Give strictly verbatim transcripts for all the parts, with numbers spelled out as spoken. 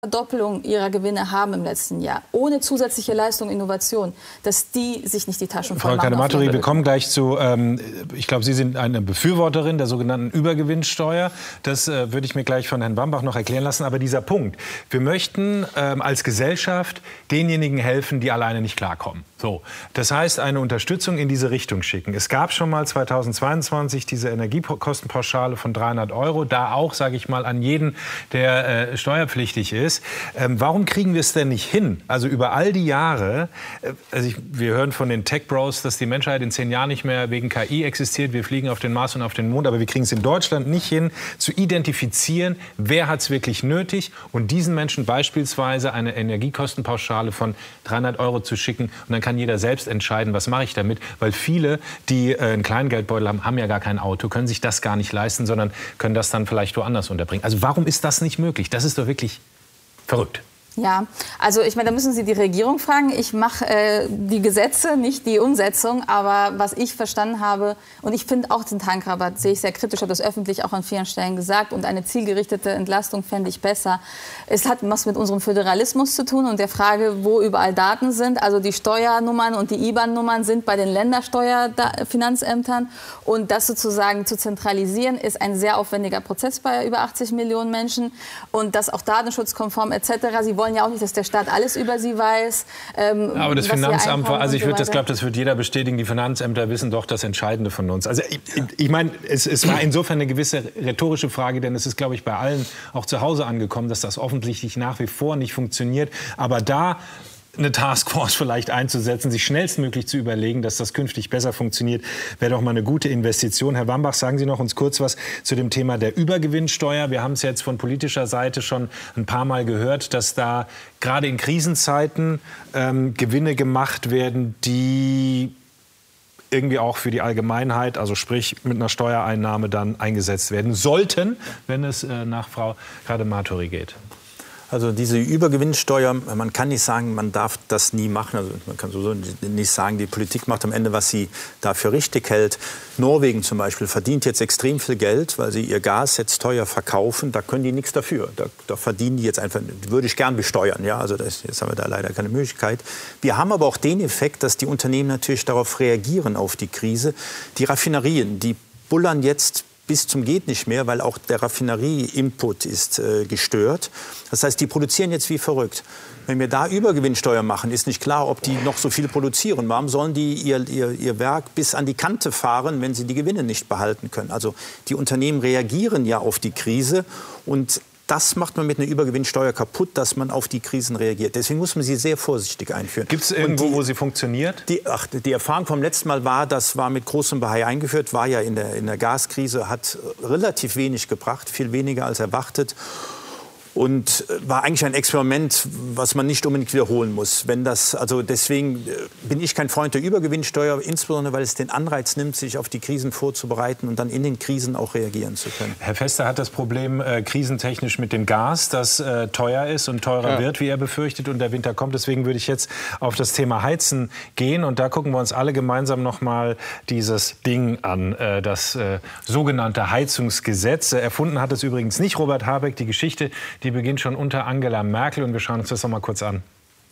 Verdoppelung ihrer Gewinne haben im letzten Jahr, ohne zusätzliche Leistung und Innovation, dass die sich nicht die Taschen voll machen. Frau Cadematori, wir kommen gleich zu, ähm, ich glaube, Sie sind eine Befürworterin der sogenannten Übergewinnsteuer. Das äh, würde ich mir gleich von Herrn Wambach noch erklären lassen. Aber dieser Punkt, wir möchten ähm, als Gesellschaft denjenigen helfen, die alleine nicht klarkommen. So, das heißt, eine Unterstützung in diese Richtung schicken. Es gab schon mal zweitausendzweiundzwanzig diese Energiekostenpauschale von dreihundert Euro, da auch, sage ich mal, an jeden, der äh, steuerpflichtig ist. Ähm, warum kriegen wir es denn nicht hin? Also über all die Jahre, äh, also ich, wir hören von den Tech-Bros, dass die Menschheit in zehn Jahren nicht mehr wegen K I existiert. Wir fliegen auf den Mars und auf den Mond, aber wir kriegen es in Deutschland nicht hin, zu identifizieren, wer hat es wirklich nötig und diesen Menschen beispielsweise eine Energiekostenpauschale von dreihundert Euro zu schicken. Und dann kann jeder selbst entscheiden, was mache ich damit, weil viele, die äh, einen kleinen Geldbeutel haben, haben ja gar kein Auto, können sich das gar nicht leisten, sondern können das dann vielleicht woanders unterbringen. Also warum ist das nicht möglich? Das ist doch wirklich verrückt. Ja, also ich meine, da müssen Sie die Regierung fragen. Ich mache äh, die Gesetze, nicht die Umsetzung. Aber was ich verstanden habe, und ich finde auch den Tankrabatt, sehe ich sehr kritisch, habe das öffentlich auch an vielen Stellen gesagt. Und eine zielgerichtete Entlastung fände ich besser. Es hat was mit unserem Föderalismus zu tun und der Frage, wo überall Daten sind. Also die Steuernummern und die I B A N-Nummern sind bei den Ländersteuerfinanzämtern. Und das sozusagen zu zentralisieren, ist ein sehr aufwendiger Prozess bei über achtzig Millionen Menschen. Und das auch datenschutzkonform et cetera. Sie wollen ja auch nicht, dass der Staat alles über sie weiß. Ähm, aber das Finanzamt, also ich würde, das glaube, das wird jeder bestätigen, die Finanzämter wissen doch das Entscheidende von uns. Also ich, ich meine, es, es war insofern eine gewisse rhetorische Frage, denn es ist, glaube ich, bei allen auch zu Hause angekommen, dass das offensichtlich nach wie vor nicht funktioniert. Aber da eine Taskforce vielleicht einzusetzen, sich schnellstmöglich zu überlegen, dass das künftig besser funktioniert, wäre doch mal eine gute Investition. Herr Wambach, sagen Sie noch uns kurz was zu dem Thema der Übergewinnsteuer. Wir haben es jetzt von politischer Seite schon ein paar Mal gehört, dass da gerade in Krisenzeiten ähm, Gewinne gemacht werden, die irgendwie auch für die Allgemeinheit, also sprich mit einer Steuereinnahme dann eingesetzt werden sollten, wenn es äh, nach Frau Cadematori geht. Also diese Übergewinnsteuer, man kann nicht sagen, man darf das nie machen. Also man kann sowieso nicht sagen, die Politik macht am Ende, was sie dafür richtig hält. Norwegen zum Beispiel verdient jetzt extrem viel Geld, weil sie ihr Gas jetzt teuer verkaufen. Da können die nichts dafür. Da, da verdienen die jetzt einfach, würde ich gern besteuern. Ja, also das, jetzt haben wir da leider keine Möglichkeit. Wir haben aber auch den Effekt, dass die Unternehmen natürlich darauf reagieren, auf die Krise. Die Raffinerien, die bullern jetzt bis zum geht nicht mehr, weil auch der Raffinerie-Input ist äh, gestört. Das heißt, die produzieren jetzt wie verrückt. Wenn wir da Übergewinnsteuer machen, ist nicht klar, ob die noch so viel produzieren. Warum sollen die ihr, ihr, ihr Werk bis an die Kante fahren, wenn sie die Gewinne nicht behalten können? Also die Unternehmen reagieren ja auf die Krise und das macht man mit einer Übergewinnsteuer kaputt, dass man auf die Krisen reagiert. Deswegen muss man sie sehr vorsichtig einführen. Gibt es irgendwo, die, wo sie funktioniert? Die, ach, die Erfahrung vom letzten Mal war, das war mit großem Bahai eingeführt, war ja in der, in der Gaskrise, hat relativ wenig gebracht, viel weniger als erwartet. Und war eigentlich ein Experiment, was man nicht unbedingt wiederholen muss. Wenn das, also deswegen bin ich kein Freund der Übergewinnsteuer, insbesondere weil es den Anreiz nimmt, sich auf die Krisen vorzubereiten und dann in den Krisen auch reagieren zu können. Herr Fester hat das Problem äh, krisentechnisch mit dem Gas, das äh, teuer ist und teurer ja. wird, wie er befürchtet, und der Winter kommt. Deswegen würde ich jetzt auf das Thema Heizen gehen und da gucken wir uns alle gemeinsam noch mal dieses Ding an, äh, das äh, sogenannte Heizungsgesetz. Erfunden hat es übrigens nicht Robert Habeck. Die Geschichte, die beginnt schon unter Angela Merkel und wir schauen uns das noch mal kurz an.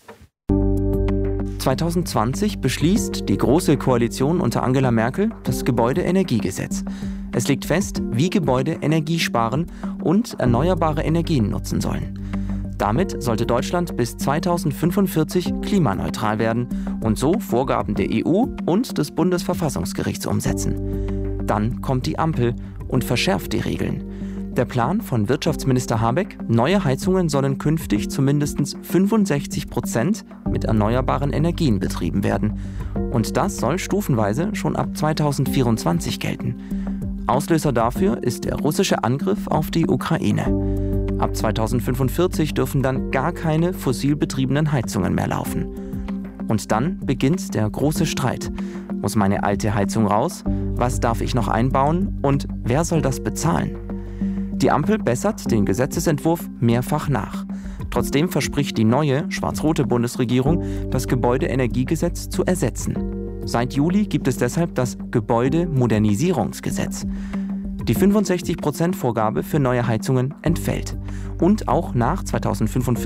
zwanzig zwanzig beschließt die Große Koalition unter Angela Merkel das Gebäudeenergiegesetz. Es legt fest, wie Gebäude Energie sparen und erneuerbare Energien nutzen sollen. Damit sollte Deutschland bis zweitausendfünfundvierzig klimaneutral werden und so Vorgaben der E U und des Bundesverfassungsgerichts umsetzen. Dann kommt die Ampel und verschärft die Regeln. Der Plan von Wirtschaftsminister Habeck: Neue Heizungen sollen künftig zu mindestens fünfundsechzig Prozent mit erneuerbaren Energien betrieben werden. Und das soll stufenweise schon ab zweitausendvierundzwanzig gelten. Auslöser dafür ist der russische Angriff auf die Ukraine. Ab zweitausendfünfundvierzig dürfen dann gar keine fossil betriebenen Heizungen mehr laufen. Und dann beginnt der große Streit. Muss meine alte Heizung raus? Was darf ich noch einbauen? Und wer soll das bezahlen? Die Ampel bessert den Gesetzesentwurf mehrfach nach. Trotzdem verspricht die neue schwarz-rote Bundesregierung, das Gebäudeenergiegesetz zu ersetzen. Seit Juli gibt es deshalb das Gebäudemodernisierungsgesetz. Die fünfundsechzig Prozent Vorgabe für neue Heizungen entfällt. Und auch nach zweitausendfünfundvierzig